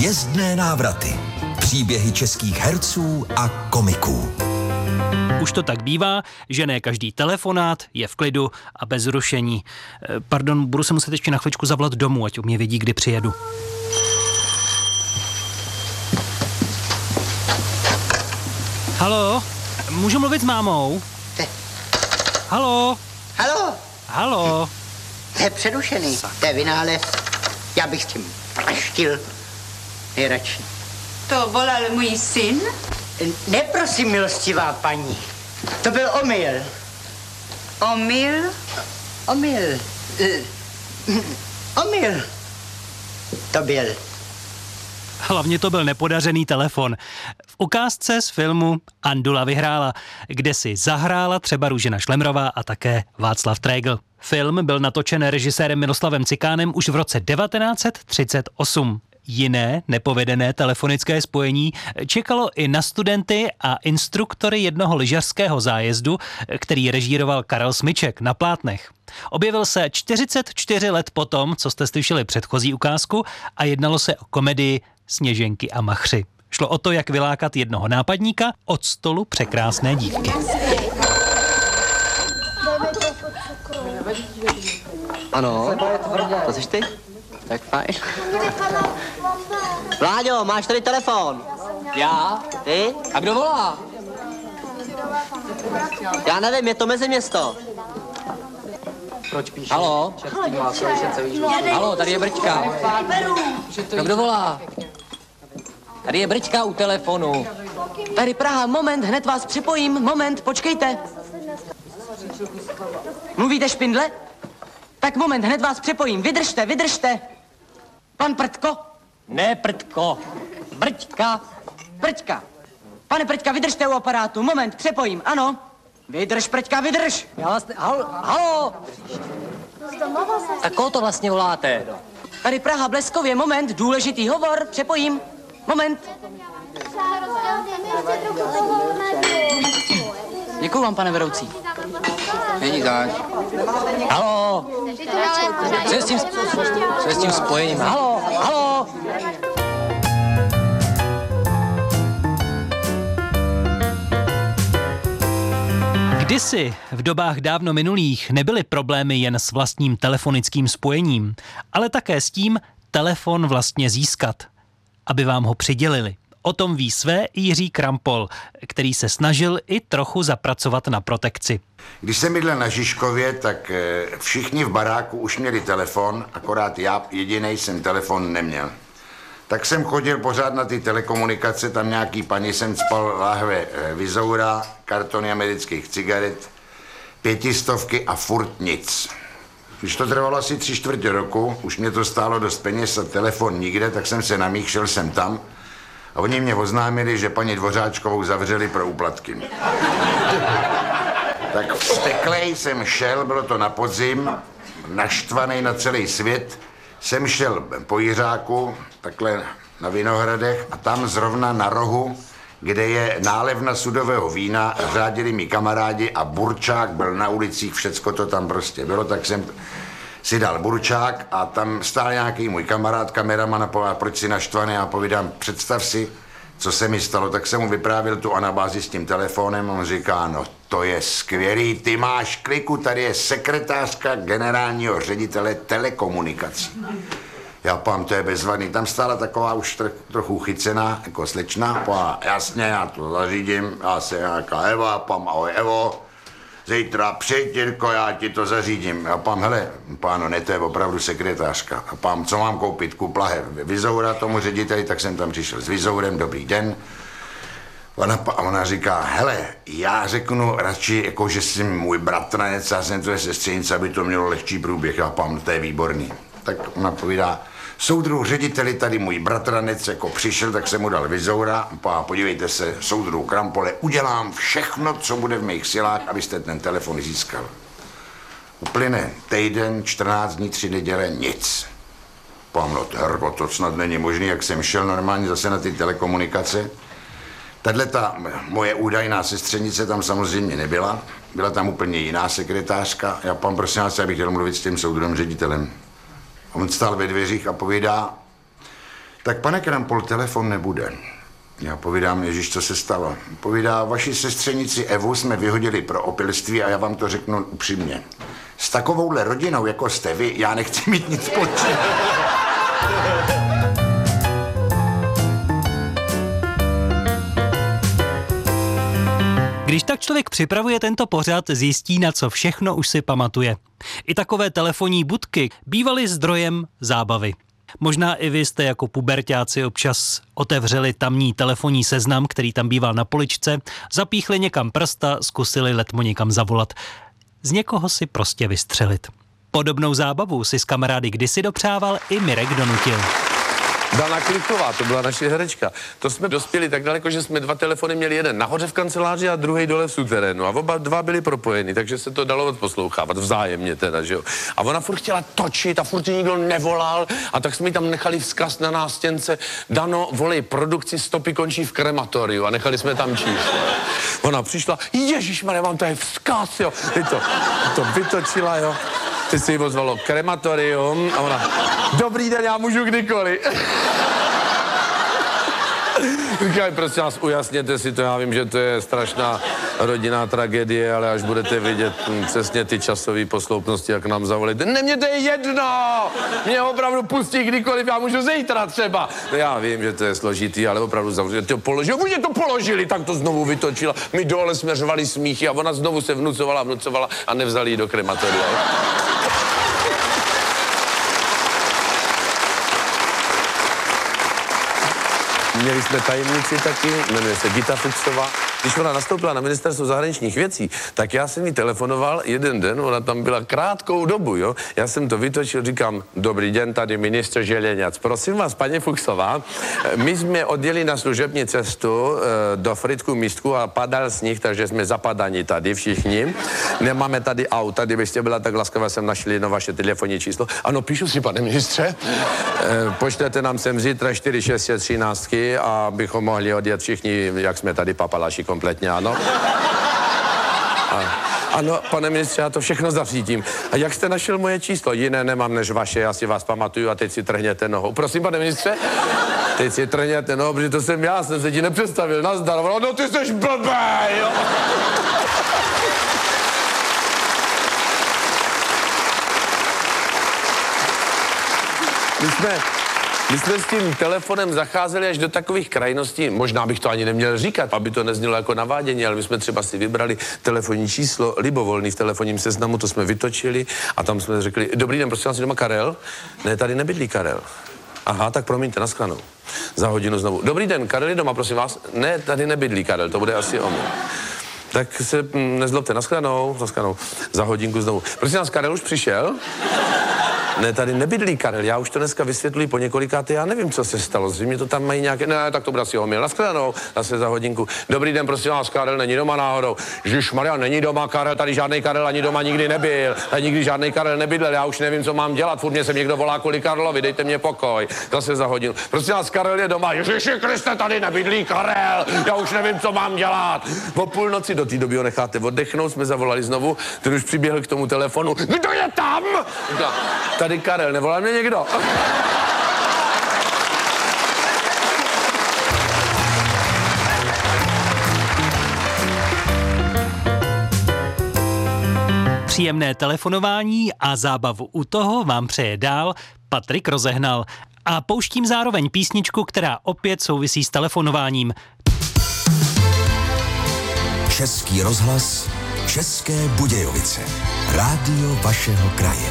Hvězdné návraty. Příběhy českých herců a komiků. Už to tak bývá, že ne každý telefonát je v klidu a bez rušení. Pardon, budu se muset ještě na chvíličku zavolat domů, ať mě vědí, kdy přijedu. Haló, můžu mluvit s mámou? Haló? Haló? Haló? To je přerušený, to je vynález. Já bych s tím praštil nejradši. To volal můj syn? Ne, prosím, milostivá paní. To byl omyl. Omyl? Omyl. Omyl. To byl. Hlavně to byl nepodařený telefon. V ukázce z filmu Andula vyhrála, kde si zahrála třeba Růžena Šlemrová a také Václav Tregl. Film byl natočen režisérem Miroslavem Cikánem už v roce 1938. Jiné nepovedené telefonické spojení čekalo i na studenty a instruktory jednoho lyžařského zájezdu, který režíroval Karel Smyček na plátnech. Objevil se 44 let potom, co jste slyšeli předchozí ukázku, a jednalo se o komedii Sněženky a machři. Šlo o to, jak vylákat jednoho nápadníka od stolu překrásné dívky. Ano, to jsi ty? Tak fajn. Vláďo, máš tady telefon? Já? Ty? A kdo volá? Já nevím, je to Meziměsto. Proč píšeš? Haló? Haló, tady je Brčka. Kdo volá? Tady je Brčka u telefonu. Tady Praha, moment, hned vás připojím, moment, počkejte. Mluvíte špindle? Tak moment, hned vás připojím, vydržte, vydržte. Pan Prtko? Ne, Prtko. Brčka. Prťka. Pane Prťka, vydržte u aparátu, moment, přepojím, ano. Vydrž, Prťka, vydrž. Já vás... Haló? Tak koho to vlastně voláte? Tady Praha, Bleskově, moment, důležitý hovor, přepojím, moment. Děkuju vám, pane vedoucí. Není zač. Haló? Co je s tím spojením? Haló? Haló? Kdysi, v dobách dávno minulých, nebyly problémy jen s vlastním telefonickým spojením, ale také s tím telefon vlastně získat, aby vám ho přidělili. O tom ví své i Jiří Krampol, který se snažil i trochu zapracovat na protekci. Když jsem bydlel na Žižkově, tak všichni v baráku už měli telefon, akorát já jedinej jsem telefon neměl. Tak jsem chodil pořád na ty telekomunikace, tam nějaký paní jsem spal láhve Vizoura, kartony amerických cigaret, 500 a furt nic. Když to trvalo asi 3/4 roku, už mě to stálo dost peněz a telefon nikde, tak jsem se namíchl, šel jsem tam a oni mě oznámili, že paní Dvořáčkovou zavřeli pro úplatky. Tak vzteklej jsem šel, bylo to na podzim, naštvaný na celý svět, jsem šel po Jiřáku, takhle na Vinohradech, a tam zrovna na rohu, kde je nálevna sudového vína, řádili mi kamarádi a burčák byl na ulicích, všecko to tam prostě bylo, tak jsem si dal burčák a tam stál nějaký můj kamarád, kameraman, a povedal, proč si naštvaný, a povídám, představ si, co se mi stalo, tak jsem mu vyprávěl tu anabázi s tím telefonem, on říká, no to je skvělý, ty máš kliku, tady je sekretářka generálního ředitele telekomunikací. Já pám, to je bezvadný, tam stála taková už trochu chycená, jako slečna, jasně, já to zařídím, já se nějaká Eva, pám, ahoj Evo, zítra přijď, Jirko, já ti to zařídím. Já pám, hele, páno, ne, to je opravdu sekretářka. A pám, co mám koupit? Kup lahev Vizoura tomu řediteli, tak jsem tam přišel s Vizourem, dobrý den. Ona říká, hele, já řeknu radši, jako, že jsem můj bratranec, já jsem tvoje sestřenice, aby to mělo lehčí průběh. Já pám, to je výborný. Tak ona povídá, soudruh řediteli, tady můj bratranec jako přišel, tak jsem mu dal Vizoura. A podívejte se, soudruh Krampole, udělám všechno, co bude v mých silách, abyste ten telefon získal. Uplyne týden, 14 dní, 3 neděle, nic. Pám, no to snad není možný, jak jsem šel normálně zase na ty telekomunikace. Tahleta moje údajná sestřenice tam samozřejmě nebyla. Byla tam úplně jiná sekretářka. Já pán, prosím vás, já bych chtěl mluvit s tím soudruhem ředitelem. On stál ve dveřích a povídá, Tak pane Krampol, telefon nebude. Já povídám, Ježíš, co se stalo. Povídá, vaši sestřenici Evu jsme vyhodili pro opilství a já vám to řeknu upřímně. S takovouhle rodinou, jako jste vy, já nechci mít nic společného. Když tak člověk připravuje tento pořad, zjistí, na co všechno už si pamatuje. I takové telefonní budky bývaly zdrojem zábavy. Možná i vy jste jako puberťáci občas otevřeli tamní telefonní seznam, který tam býval na poličce, zapíchli někam prsta, zkusili letmo někam zavolat. Z někoho si prostě vystřelit. Podobnou zábavu si s kamarády kdysi dopřával i Mirek Donutil. Dana Kliková, to byla naše herečka. To jsme dospěli tak daleko, že jsme 2 telefony měli, jeden nahoře v kanceláři a druhý dole v suterénu. A oba 2 byly propojeny, takže se to dalo odposlouchávat vzájemně teda, že jo. A ona furt chtěla točit a furt nikdo nevolal a tak jsme jí tam nechali vzkaz na nástěnce: Dano, volej produkci, stopy končí v krematoriu, a nechali jsme tam číslo. Ona přišla: Ježišmarja, mám tady vzkaz, jo. To vytočila, jo. Teď se jí ozvalo krematorium a ona: Dobrý den, já můžu kdykoliv. Říkaj, prostě nás ujasněte si to, já vím, že to je strašná rodinná tragédie, ale až budete vidět přesně ty časové posloupnosti, jak nám zavolíte. Mně to je jedno! Mě opravdu pustí kdykoliv, já můžu zítra třeba. No já vím, že to je složitý, ale opravdu zavřeli. To položili, oni to položili, tak to znovu vytočila. My dole jsme řvali smíchy a ona znovu se vnucovala a nevzali ji do krematoria. Měli jsme tajemnici taky, jmenuje se Gita Fuchsová. Když ona nastoupila na ministerstvo zahraničních věcí, tak já jsem jí telefonoval jeden den, ona tam byla krátkou dobu, jo. Já jsem to vytočil, říkám: Dobrý den, tady ministr Želeňac. Prosím vás, paní Fuchsová, my jsme odjeli na služební cestu do Frýdku Místku a padal sníh, takže jsme zapadaní tady všichni. Nemáme tady auta, kdybyste byla tak laskavá, jsem našli na vaše telefonní číslo. Ano, píšu si, pane ministře. Pošlete nám sem zítra 4613, abychom mohli odjet všichni, jak jsme tady papalaši kompletně, ano. Ano, pane ministře, já to všechno zařídím. A jak jste našel moje číslo? Jiné nemám než vaše, já si vás pamatuju a teď si trhněte nohou. Prosím, pane ministře? Teď si trhněte nohou, protože to jsem já, jsem se ti nepředstavil. Nazdar, no ty jsi blbej, jo. My jsme s tím telefonem zacházeli až do takových krajností, možná bych to ani neměl říkat, aby to neznělo jako navádění, ale my jsme třeba si vybrali telefonní číslo libovolný v telefonním seznamu, to jsme vytočili a tam jsme řekli: Dobrý den, prosím vás, doma Karel? Ne, tady nebydlí Karel. Aha, tak promiňte, naschledanou. Za hodinu znovu: Dobrý den, Karel je doma, prosím vás? Ne, tady nebydlí Karel, to bude asi omyl. Tak se nezlobte, naschledanou. Za hodinku znovu: Prosím vás, Karel už přišel? Ne, tady nebydlí Karel, já už to dneska vysvětluji po několikáté, já nevím, co se stalo, zřejmě to tam mají nějaké, ne, tak to bude asi omyl, naschledanou, zase za hodinku. Dobrý den, prosím vás, Karel není doma náhodou. Ježišmarja, není doma Karel, tady žádný Karel ani doma nikdy nebyl, tady nikdy žádný Karel nebydlel, já už nevím, co mám dělat, furt mě sem někdo volá kvůli Karlovi, dejte mě pokoj, zase za hodinu. Prosím vás, Karel je doma. Ježiši Kriste, tady nebydlí Karel, já už nevím, co mám dělat. O půlnoci, do té doby ho necháte oddechnout, jsme zavolali znovu, ten už přiběhl k tomu telefonu. Kdo je tam? Tady Karel, nevolá mě někdo? Příjemné telefonování a zábavu u toho vám přeje dál Patrik Rozehnal. A pouštím zároveň písničku, která opět souvisí s telefonováním. Český rozhlas, České Budějovice. Rádio vašeho kraje.